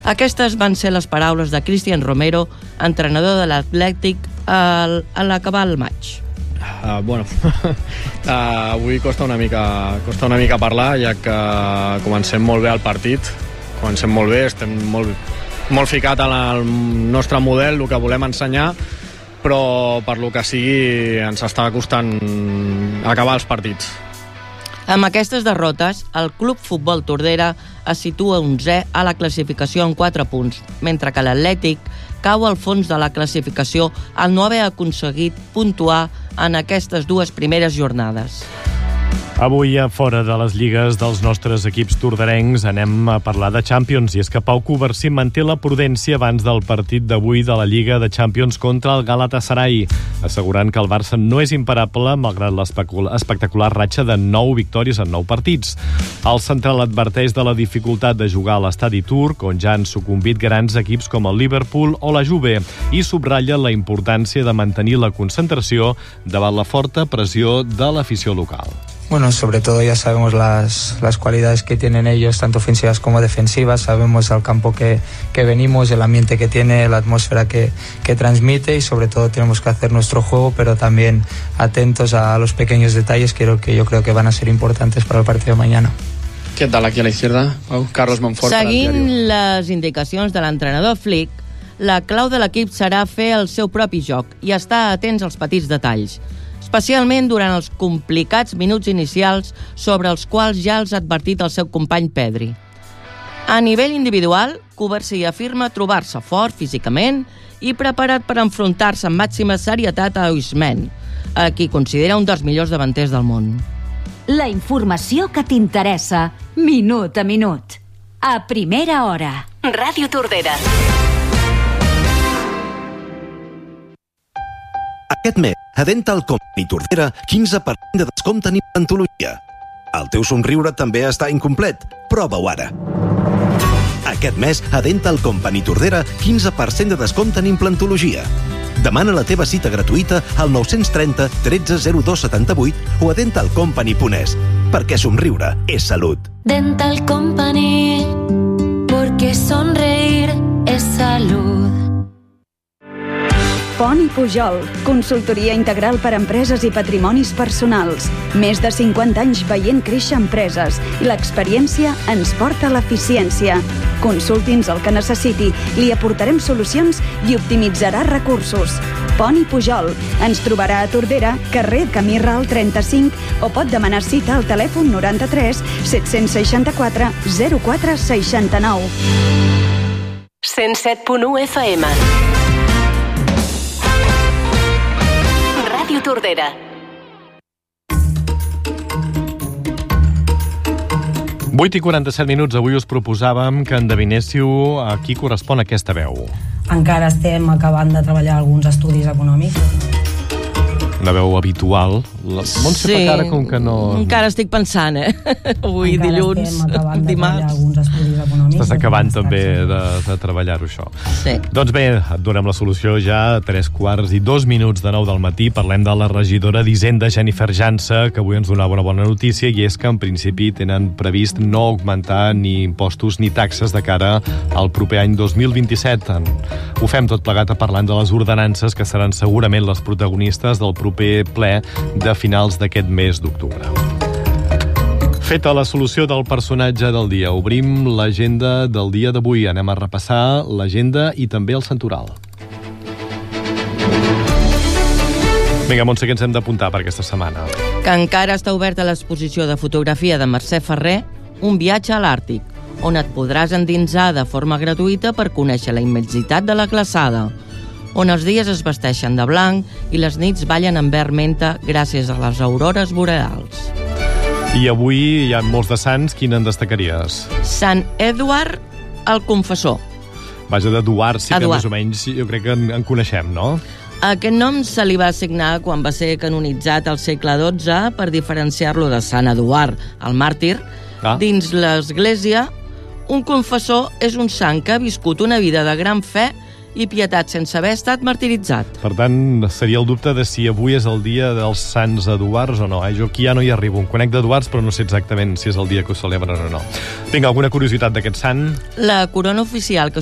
Aquestes van ser les paraules de Cristian Romero, entrenador de l'Atlètic, a l'acabar el maig. Avui costa una mica parlar, ja que comencem molt bé el partit, comencem molt bé, estem molt ficat en el nostre model, el que volem ensenyar, però per lo que sigui ens està costant acabar els partits. Amb aquestes derrotes, el Club Futbol Tordera es situa 11è a la classificació amb 4 punts, mentre que l'Atlètic cau al fons de la classificació al no haver aconseguit puntuar en aquestes dues primeres jornades. Avui, fora de les lligues dels nostres equips tordarencs, anem a parlar de Champions, i és que Pau Covarsí manté la prudència abans del partit d'avui de la Lliga de Champions contra el Galatasaray, assegurant que el Barça no és imparable malgrat l'espectacular ratxa de 9 victòries en 9 partits. El central adverteix de la dificultat de jugar a l'estadi turc, on ja han sucumbit grans equips com el Liverpool o la Juve, i subratlla la importància de mantenir la concentració davant la forta pressió de l'afició local. Bueno, sobre todo ya sabemos las cualidades que tienen ellos, tanto ofensivas como defensivas. Sabemos al campo que venimos, el ambiente que tiene, la atmósfera que transmite, y sobre todo tenemos que hacer nuestro juego, pero también atentos a los pequeños detalles que yo creo que van a ser importantes para el partido de mañana. ¿Qué tal aquí a la izquierda? Carlos Monfort. Seguint les indicacions de l'entrenador Flick, la clau de l'equip serà fer el seu propi joc i estar atents als petits detalls, especialment durant els complicats minuts inicials sobre els quals ja els ha advertit el seu company Pedri. A nivell individual, Covarsí afirma trobar-se fort físicament i preparat per enfrontar-se amb màxima serietat a Ousmane, a qui considera un dels millors davanters del món. La informació que t'interessa, minut a minut. A primera hora. Ràdio Tordera. Aquest mes, a Dental Company Tordera, 15% de descompte en implantologia. El teu somriure també està incomplet. Prova-ho ara. Aquest mes, a Dental Company Tordera, 15% de descompte en implantologia. Demana la teva cita gratuïta al 930 13 02 78 o a dentalcompany.es, perquè somriure és salut. Dental Company, porque sonreír es salud. Pont i Pujol, consultoria integral per a empreses i patrimonis personals. Més de 50 anys veient créixer empreses i l'experiència ens porta a l'eficiència. Consulti'ns el que necessiti, li aportarem solucions i optimitzarà recursos. Pont i Pujol. Ens trobarà a Tordera, carrer Camí Ral 35, o pot demanar cita al telèfon 93 764 04 69. 107.1 FM. Ràdio Tordera. Vuit i 47 minuts. Avui us proposàvem que endevinéssiu a qui correspon aquesta veu. Encara estem acabant de treballar alguns estudis econòmics. Una veu habitual. Montse Sí, Pecara, com que no... encara estic pensant, avui Encara dilluns, estem acabant de dimarts. treballar alguns estudis econòmics. Estàs acabant també de treballar-ho, això. Sí. Doncs bé, et donem la solució ja a 3:02 de 9 del matí. Parlem de la regidora d'Hisenda, Jennifer Jansa, que avui ens donava una bona notícia, i és que en principi tenen previst no augmentar ni impostos ni taxes de cara al proper any 2027. Ho fem tot plegat parlant de les ordenances que seran segurament les protagonistes del proper ple de finals d'aquest mes d'octubre. Feta la solució del personatge del dia, obrim l'agenda del dia d'avui. Anem a repassar l'agenda i també el santoral. Vinga, Montse, què ens hem d'apuntar per aquesta setmana? Que encara està oberta l'exposició de fotografia de Mercè Ferrer, Un viatge a l'Àrtic, on et podràs endinsar de forma gratuïta per conèixer la immensitat de la glaçada, on els dies es vesteixen de blanc i les nits ballen en verd menta gràcies a les aurores boreals. I avui hi ha molts de sants, quin en destacaries? Sant Eduard el Confessor. Vaja, d'Eduard, sí que Eduard. més o menys jo crec que en coneixem, no? Aquest nom se li va assignar quan va ser canonitzat al segle XII per diferenciar-lo de Sant Eduard, el màrtir. Dins l'Església, un confessor és un sant que ha viscut una vida de gran fe i pietat sense haver estat martiritzat. Per tant, seria el dubte de si avui és el dia dels Sants Eduards o no. Jo aquí ja no hi arribo. Em conec d'Eduards, però no sé exactament si és el dia que ho celebren o no. Tinc alguna curiositat d'aquest sant? La corona oficial que